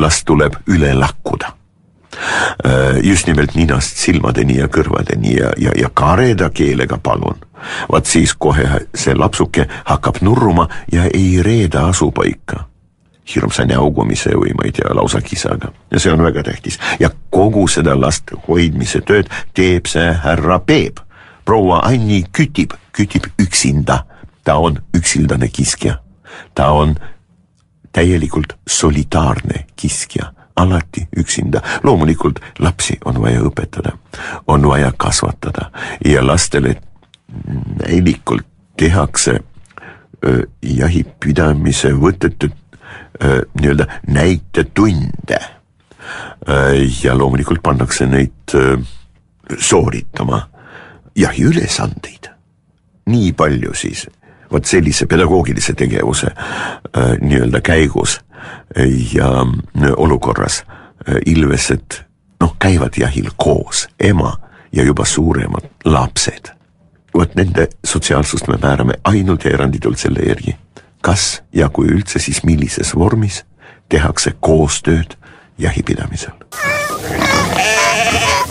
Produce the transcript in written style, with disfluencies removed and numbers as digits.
last tuleb üle lakkuda. Just nimelt ninast silmadeni ja kõrvadeni ja kareda keelega palun. Vaat siis kohe see lapsuke hakkab nurruma ja ei reeda asupaika. Hirmsa näugumise või ma ei tea, lausa kisaga. Ja see on väga tähtis. Ja kogu seda last hoidmise tööd teeb see härra Peep. Proua Anni kütib üksinda. Ta on üksildane kiskja. Ta on täielikult solidaarne kiskja. Alati üksinda. Loomulikult lapsi on vaja õpetada. On vaja kasvatada. Ja lastele näilikult tehakse jahipidamise võtetud nii-öelda näitetunde. Ja loomulikult pannakse neid sooritama jahiülesandeid. Nii palju siis, võt sellise pedagoogilise tegevuse nii-öelda käigus ja olukorras ilvesed käivad jahil koos, ema ja juba suuremad lapsed. Võt nende sotsiaalsust me määrame ainult ja eranditult selle järgi. Kas ja kui üldse siis millises vormis tehakse koostööd jahipidamisel?